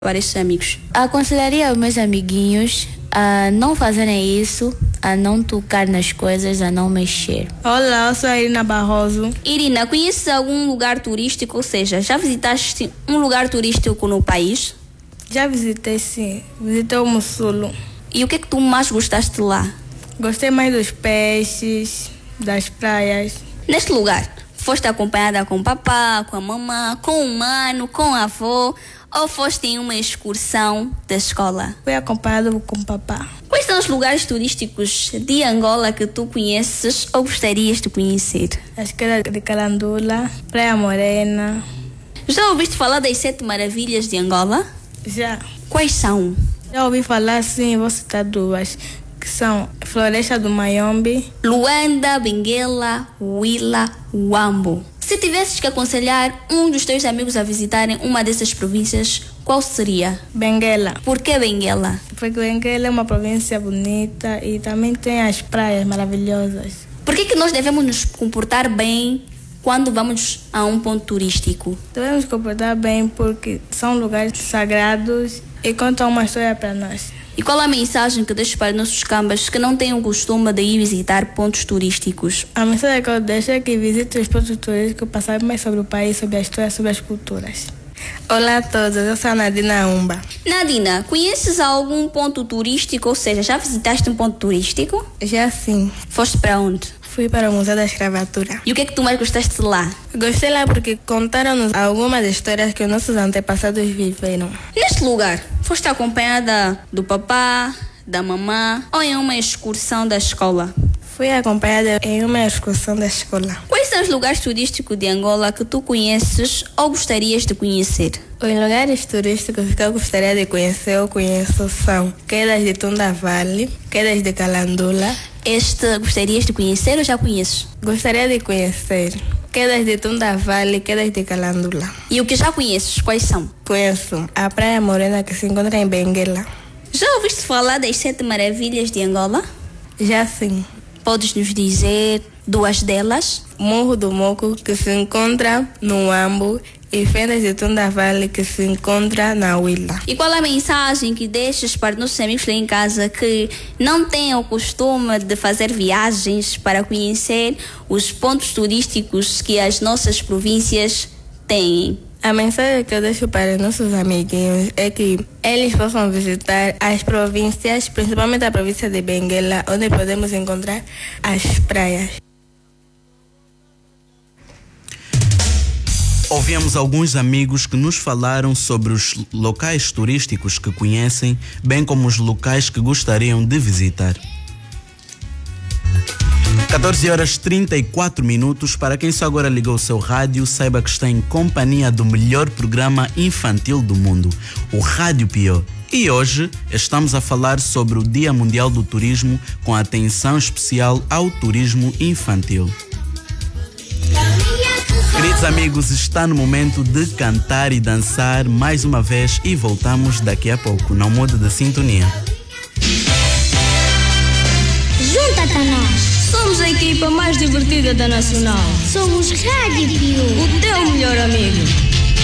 para estes amigos? Aconselharia aos meus amiguinhos a não fazerem isso, a não tocar nas coisas, a não mexer. Olá, eu sou a Irina Barroso. Irina, conheces algum lugar turístico? Ou seja, já visitaste um lugar turístico no país? Já visitei, sim. Visitei o Mussulo. E o que é que tu mais gostaste de lá? Gostei mais dos peixes, das praias. Neste lugar, foste acompanhada com o papá, com a mamã, com o mano, com a avó, ou foste em uma excursão da escola? Fui acompanhado com o papá. Quais são os lugares turísticos de Angola que tu conheces ou gostarias de conhecer? A Esquerda de Calandula, Praia Morena. Já ouviste falar das 7 maravilhas de Angola? Já. Quais são? Já ouvi falar, sim, vou citar duas, que são Floresta do Mayombe, Luanda, Benguela, Huila, Huambo. Se tivesses que aconselhar um dos teus amigos a visitarem uma dessas províncias, qual seria? Benguela. Por que Benguela? Porque Benguela é uma província bonita e também tem as praias maravilhosas. Por que nós devemos nos comportar bem quando vamos a um ponto turístico? Devemos comportar bem porque são lugares sagrados e contam uma história para nós. E qual a mensagem que deixas para nossos cambas que não têm o costume de ir visitar pontos turísticos? A mensagem que eu deixo é que visitem os pontos turísticos para saber mais sobre o país, sobre a história, sobre as culturas. Olá a todos, eu sou a Nadina Umba. Nadina, conheces algum ponto turístico? Ou seja, já visitaste um ponto turístico? Já sim. Foste para onde? Fui para o Museu da Escravatura. E o que é que tu mais gostaste de lá? Gostei lá porque contaram-nos algumas histórias que os nossos antepassados viveram. Neste lugar, foste acompanhada do papá, da mamã ou em uma excursão da escola? Fui acompanhada em uma excursão da escola. Quais são os lugares turísticos de Angola que tu conheces ou gostarias de conhecer? Os lugares turísticos que eu gostaria de conhecer ou conheço são Quedas de Tunda Vale, Quedas de Calandula. Este gostarias de conhecer ou já conheces? Gostaria de conhecer Quedas de Tunda Vale, Quedas de Calandula. E o que já conheces, quais são? Conheço a Praia Morena que se encontra em Benguela. Já ouviste falar das 7 maravilhas de Angola? Já sim. Podes nos dizer 2 delas? Morro do Moco, que se encontra no Huambo, e Fendas de Tunda Vale, que se encontra na Huila. E qual a mensagem que deixas para nossos amigos lá em casa que não têm o costume de fazer viagens para conhecer os pontos turísticos que as nossas províncias têm? A mensagem que eu deixo para nossos amiguinhos é que eles possam visitar as províncias, principalmente a província de Benguela, onde podemos encontrar as praias. Ouvimos alguns amigos que nos falaram sobre os locais turísticos que conhecem, bem como os locais que gostariam de visitar. 14h34. Para quem só agora ligou o seu rádio, saiba que está em companhia do melhor programa infantil do mundo, o Rádio Pior. E hoje estamos a falar sobre o Dia Mundial do Turismo, com atenção especial ao turismo infantil. Queridos amigos, está no momento de cantar e dançar mais uma vez e voltamos daqui a pouco. Não mude de sintonia. Junta-te a nós. Somos a equipa mais divertida da Nacional. Somos Rádio Pio, o teu melhor amigo.